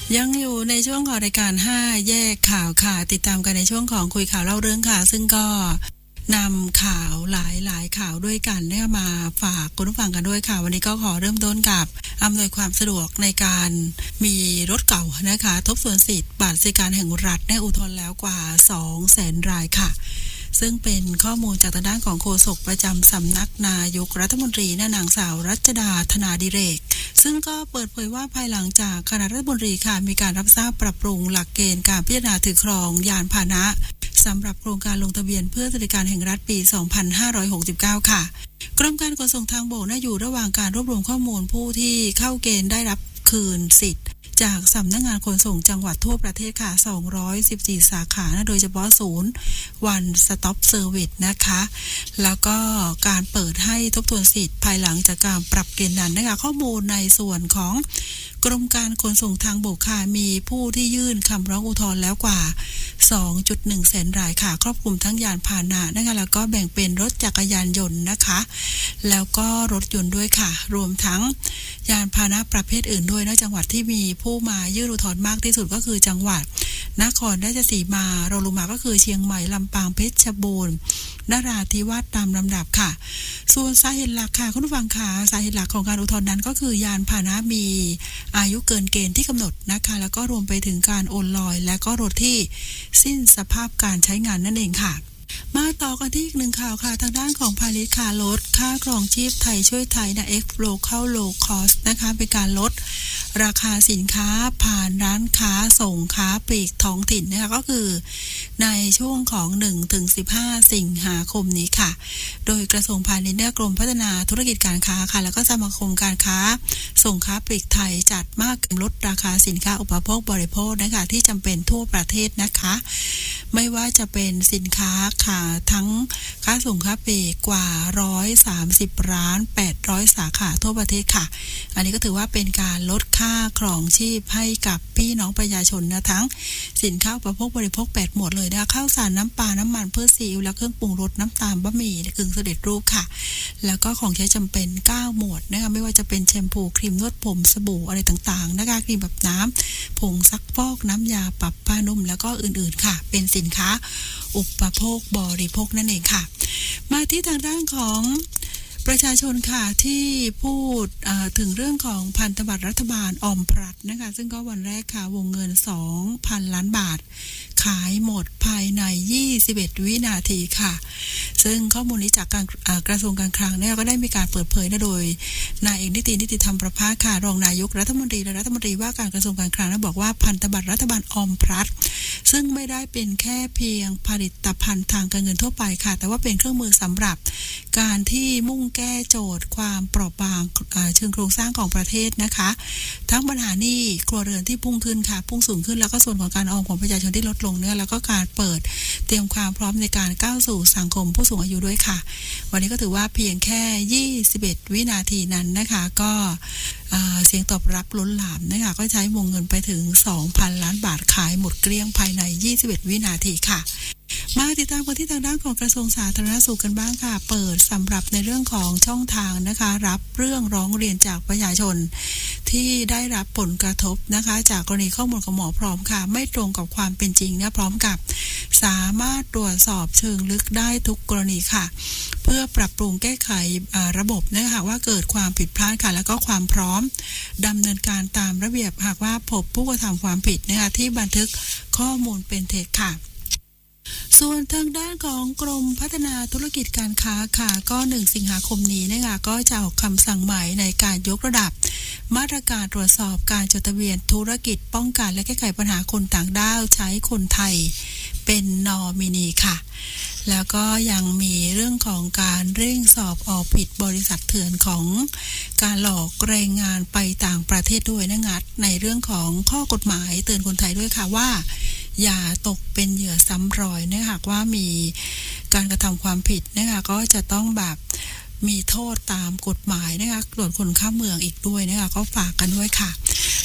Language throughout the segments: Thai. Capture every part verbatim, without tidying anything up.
ยังอยู่ในช่วงของรายการห้าแยกข่าวค่ะติดตามกันในช่วงของคุยข่าวเล่าเรื่องค่ะซึ่งก็นำข่าวหลายหลายข่าวด้วยกันเนี่ยมาฝากคุณผู้ฟังกันด้วยค่ะวันนี้ก็ขอเริ่มต้นกับอำนวยความสะดวกในการมีรถเก่านะคะทบทวนสิทธิ์บัตรสวัสดิการแห่งรัฐได้อุทธรณ์แล้วกว่า สองแสน รายค่ะซึ่งเป็นข้อมูลจากทางด้านของโฆษกประจำสำนักนายกรัฐมนตรีนางสาวรัชดาธนาดิเรกซึ่งก็เปิดเผยว่าภายหลังจากคณะรัฐมนตรีค่ะมีการรับทราบปรับปรุงหลักเกณฑ์การพิจารณาถือครองยานพาหนะสำหรับโครงการลงทะเบียนเพื่อสวัสดิการแห่งรัฐปี สองพันห้าร้อยหกสิบเก้า ค่ะกรมการขนส่งทางบกน่าอยู่ระหว่างการรวบรวมข้อมูลผู้ที่เข้าเกณฑ์ได้รับคืนสิทธิ์จากสำนักงานขนส่งจังหวัดทั่วประเทศค่ะสองร้อยสิบสี่สาขานะโดยเฉพาะศูนย์ One Stop Service นะคะแล้วก็การเปิดให้ทบทวนสิทธิ์ภายหลังจากการปรับเกณฑ์นั้นนะคะข้อมูลในส่วนของกรมการขนส่งทางบกค่ะมีผู้ที่ยื่นคำร้องอุทธรณ์แล้วกว่า สองจุดหนึ่ง แสนรายค่ะครอบคลุมทั้งยานพาหนะนะคะแล้วก็แบ่งเป็นรถจักรยานยนต์นะคะแล้วก็รถยนต์ด้วยค่ะรวมทั้งยานพาหนะประเภทอื่นด้วยนะจังหวัดที่มีผู้มายื่นอุทธรณ์มากที่สุดก็คือจังหวัดนครราชสีมารองลงมาก็คือเชียงใหม่ลำปางเพชรบูรณ์นราธิวาสตามลำดับค่ะส่วนสาเหตุหลักค่ะคุณผู้ฟังค่ะสาเหตุหลักของการอุทธรณ์นั้นก็คือยานพาหนะมีอายุเกินเกณฑ์ที่กำหนดนะคะแล้วก็รวมไปถึงการโอนลอยและก็รถที่สิ้นสภาพการใช้งานนั่นเองค่ะมาต่อกันที่อีกหนึ่งข่าวค่ะทางด้านของพาณิชย์ค่ะลดค่าครองชีพไทยช่วยไทยนะ X Local Low Cost นะคะเป็นการลดราคาสินค้าผ่านร้านค้าส่งค้าปลีกท้องถิ่นนะคะก็คือในช่วงของ หนึ่งถึงสิบห้า สิงหาคมนี้ค่ะโดยกระทรวงพาณิชย์กรมพัฒนาธุรกิจการค้าค่ะแล้วก็สมาคมการค้าส่งค้าปลีกไทยจัดมากลดราคาสินค้าอุปโภคบริโภคนะคะที่จำเป็นทั่วประเทศนะคะไม่ว่าจะเป็นสินค้าค่ะทั้งค้าส่งค้าปลีกกว่าหนึ่งร้อยสามสิบร้านแปดร้อยสาขาทั่วประเทศค่ะอันนี้ก็ถือว่าเป็นการลดค่าครองชีพให้กับพี่น้องประชาชนนะทั้งสินค้าอุปโภคบริโภคแปดหมวดเลยนะคะข้าวสารน้ำปลาน้ำมันพืชซีอิ๊วและเครื่องปรุงรสน้ำตาลบะหมี่กึ่งสำเร็จรูปค่ะแล้วก็ของใช้จำเป็นเก้าหมวดนะคะไม่ว่าจะเป็นแชมพูครีมนวดผมสบู่อะไรต่างๆนะคะครีมแบบน้ำผงซักฟอกน้ำยาปรับผ้านุ่มแล้วก็อื่นๆค่ะเป็นสินค้าอุปโภคบริโภคนั่นเองค่ะมาที่ทางด้านของประชาชนค่ะที่พูดถึงเรื่องของพันธบัตรรัฐบาลออมพลัดนะคะซึ่งก็วันแรกค่ะวงเงิน สองพัน ล้านบาทขายหมดภายในยี่สิบเอ็ดวินาทีค่ะซึ่งข้อมูลนี้จากการกระทรวงการคลังเนี่ยก็ได้มีการเปิดเผยโดยนายเอกนิตินิติธรรมประภาสค่ะรองนายกรัฐมนตรีและรัฐมนตรีว่าการกระทรวงการคลังได้บอกว่าพันธบัตรรัฐบาลออมพลัดซึ่งไม่ได้เป็นแค่เพียงผลิตภัณฑ์ทางการเงินทั่วไปค่ะแต่ว่าเป็นเครื่องมือสำหรับการที่มุ่งแก้โจทย์ความเปราะบางเชิงโครงสร้างของประเทศนะคะทั้งปัญหาหนี้ครัวเรือนที่พุ่งขึ้นค่ะพุ่งสูงขึ้นแล้วก็ส่วนของการออมของประชาชนที่ลดลงเนี่ยแล้วก็การเปิดเตรียมความพร้อมในการก้าวสู่สังคมผู้สูงอายุด้วยค่ะวันนี้ก็ถือว่าเพียงแค่ยี่สิบเอ็ดวินาทีนั้นนะคะก็เสียงตอบรับล้นหลามนะคะก็ใช้วงเงินไปถึง สองพัน ล้านบาทขายหมดเกลี้ยงภายในยี่สิบเอ็ดวินาทีค่ะมาติดตามกันที่ทางด้านของกระทรวงสาธารณสุขกันบ้างค่ะเปิดสำหรับในเรื่องของช่องทางนะคะรับเรื่องร้องเรียนจากประชาชนที่ได้รับผลกระทบนะคะจากกรณีข้อมูลของหมอพร้อมค่ะไม่ตรงกับความเป็นจริงนะพร้อมกับสามารถตรวจสอบเชิงลึกได้ทุกกรณีค่ะเพื่อปรับปรุงแก้ไขระบบนะคะว่าเกิดความผิดพลาดค่ะแล้วก็ความพร้อมดำเนินการตามระเบียบหากว่าพบผู้กระทำความผิดนะคะที่บันทึกข้อมูลเป็นเท็จค่ะส่วนทางด้านของกรมพัฒนาธุรกิจการค้าค่ะก็หนึ่งสิงหาคมนี้นะคะก็จะออกคำสั่งใหม่ในการยกระดับมาตรการตรวจสอบการจดทะเบียนธุรกิจป้องกันและแก้ไขปัญหาคนต่างด้าวใช้คนไทยเป็นนอมินีค่ะแล้วก็ยังมีเรื่องของการเร่งสอบเอาผิดบริษัทเถื่อนของการหลอกแรงงานไปต่างประเทศด้วยนะงัดในเรื่องของข้อกฎหมายเตือนคนไทยด้วยค่ะว่าอย่าตกเป็นเหยื่อซ้ำรอยนะหากว่ามีการกระทำความผิดนะคะก็จะต้องแบบมีโทษตามกฎหมายนะคะตรวจคนเข้าเมืองอีกด้วยนะคะก็ฝากกันด้วยค่ะ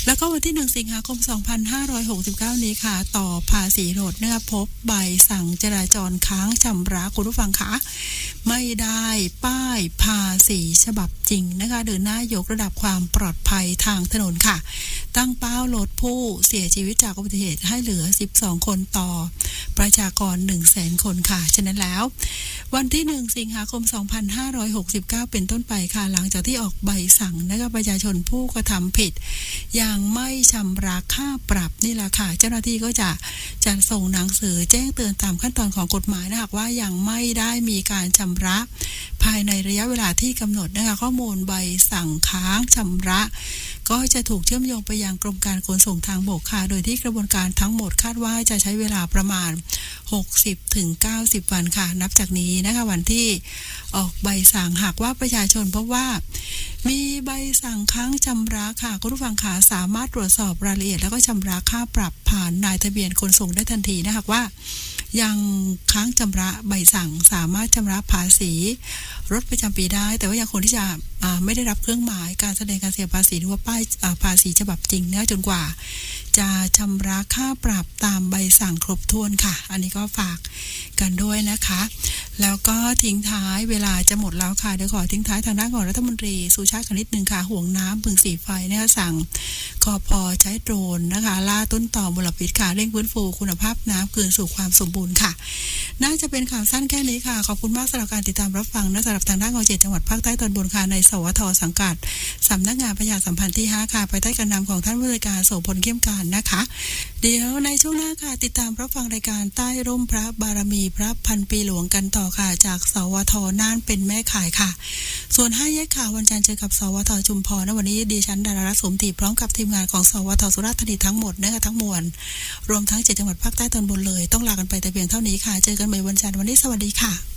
แล้วก็วันที่หนึ่งสิงหาคมสองพันห้าร้อยหกสิบเก้านี้ค่ะต่อภาษีรถนะคะพบใบสั่งจราจรค้างชำระคุณผู้ฟังคะไม่ได้ป้ายภาษีฉบับจริงนะคะเดินหน้ายกระดับความปลอดภัยทางถนนค่ะตั้งเป้าลดผู้เสียชีวิตจากอุบัติเหตุให้เหลือสิบสองคนต่อประชากร หนึ่งแสน คนค่ะฉะนั้นแล้ววันที่หนึ่งสิงหาคมสองพันห้าร้อยหกสิบเก้าเป็นต้นไปค่ะหลังจากที่ออกใบสั่งนะคะประชาชนผู้กระทำผิดยังไม่ชำระค่าปรับนี่แหละค่ะเจ้าหน้าที่ก็จะจัดส่งหนังสือแจ้งเตือนตามขั้นตอนของกฎหมายนะคะว่ายังไม่ได้มีการชำระภายในระยะเวลาที่กำหนดนะคะข้อมูลใบสั่งค้างชำระก็จะถูกเชื่อมโยงไปยังกรมการขนส่งทางบกค่ะโดยที่กระบวนการทั้งหมดคาดว่าจะใช้เวลาประมาณ หกสิบถึงเก้าสิบ วันค่ะนับจากนี้นะคะวันที่ออกใบสั่งหากว่าประชาชนพบว่ามีใบสั่งค้างชำระค่ะคุณผู้ฟังค่ะสามารถตรวจสอบรายละเอียดแล้วก็ชำระค่าปรับผ่านนายทะเบียนขนส่งได้ทันทีนะคะว่ายังค้างชำระใบสั่งสามารถชำระภาษีรถประจำปีได้แต่ว่ายังคนที่จะไม่ได้รับเครื่องหมายการแสดงการเสียภาษีหรือว่าป้ายภาษีฉบับจริงนะจนกว่าจะชำระค่าปรับตามใบสั่งครบถ้วนค่ะอันนี้ก็ฝากกันด้วยนะคะแล้วก็ทิ้งท้ายเวลาจะหมดแล้วค่ะเดี๋ยวขอทิ้งท้ายทางด้านของรัฐมนตรีสุชาติชนิดหนึ่งค่ะห่วงน้ำบึงสีไฟนะคะสั่งคพใช้โดรนนะคะล่าต้นต่อมลพิษค่ะเร่งฟื้นฟูคุณภาพน้ำคืนสู่ความสมบูรณ์ค่ะน่าจะเป็นข่าวสั้นแค่นี้ค่ะขอบคุณมากสำหรับการติดตามรับฟังและสำหรับทางด้านของเจ็ดจังหวัดภาคใต้ตอนบนค่ะในสวทสังกัดสำนักงานประชาสัมพันธ์ที่ห้าค่ะภายใต้การนำของท่านผู้ว่าการโสพลเข้มการนะคะเดี๋ยวในช่วงหน้าค่ะติดตามรับฟังรายการใต้ร่มพระบารมีพระพันปีหลวงกันต่อค่ะจากสวทน่านเป็นแม่ข่ายค่ะส่วนห้าแยกข่าววันจันทร์เจอกับสวทชุมพรในวันนี้ดิฉันดารารัตน์สมติพร้อมกับทีมงานของสวทสุราษฎร์ธานีทั้งหมดนะคะทั้งมวลรวมทั้งเจ็ดจังหวัดภาคใต้ตอนบนเลยต้องลากันไปแต่เพียงเท่านี้ค่ะเจอกันใหม่วันจันทร์วันนี้สวัสดีค่ะ